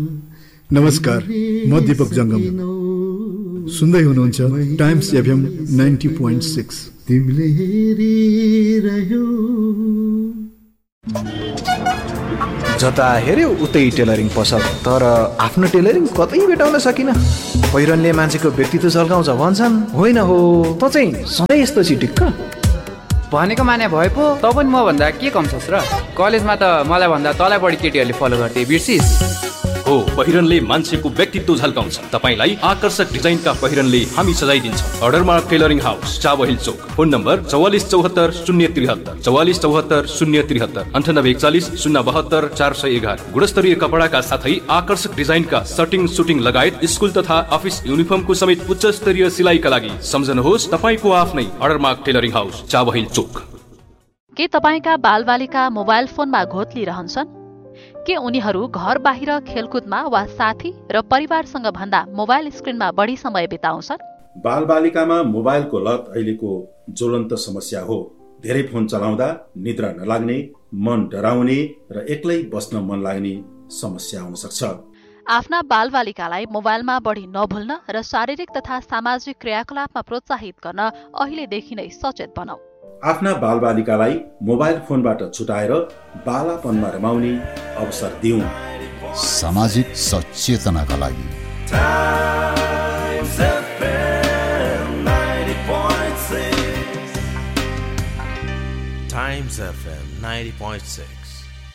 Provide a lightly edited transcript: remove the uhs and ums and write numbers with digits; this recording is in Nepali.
नमस्कार, म दीपक जंगम। सुन्दै हुनुहुन्छ टाइम्स एफएम 90.6। तिमीले हेरिरह्यौ जता हेऱ्यो उतै टेलरिङ पसल, तर आफ्नो टेलरिङ कतै भेटाउन सकिन। पहिरनले मान्छेको व्यक्तित्व झल्काउँछ भन्छन्, होइन हो त चाहिँ सधैँ यस्तो चिटिक्क भनेको माने भए पो त पनि म भन्दा के कम छस् र? कलेजमा त मलाई भन्दा तँलाई बढी केटीहरूले फलो गर्थे, बिर्सिस? हो, पहिरनले मान्छेको व्यक्तित्व झल्काउँछ। तपाईलाई आकर्षक डिजाइनका पहिरनले हामी सजाइदिन्छौँ। अर्डरमा टेलरिङ हाउस, चाबहिल चोक। Phone number 4474 073, 4474 073, 9841 072 411। गुणस्तरीय कपडाका साथै आकर्षक डिजाइनका सटिङ सुटिङ लगायत स्कुल तथा अफिस युनिफर्मको समेत उच्च स्तरीय सिलाइका लागि सम्झनुहोस् तपाईको आफ्नै अर्डरमा टेलरिङ हाउस, चाबहिल चोक। के तपाईका बालबालिका मोबाइल फोनमा घोत्लिरहन्छन्? के उनीहरू घर बाहिर खेलकुदमा वा साथी र परिवारसँग भन्दा मोबाइल स्क्रिनमा बढी समय बिताउँछन्? बालबालिकामा मोबाइलको लत अहिलेको ज्वलन्त समस्या हो। धेरै फोन चलाउँदा निद्रा नलाग्ने, मन डराउने र एक्लै बस्न मन लाग्ने समस्या हुन सक्छ। आफ्ना बालबालिकालाई मोबाइलमा बढी नभुल्न र शारीरिक तथा सामाजिक क्रियाकलापमा प्रोत्साहित गर्न अहिलेदेखि नै सचेत बनाऊ। आफ्ना बालबालिकालाई मोबाइल फोनबाट छुटाएर बालापनमा रमाउने अवसर दिउँ। सामाजिक सचेतनाका लागि Times FM 90.6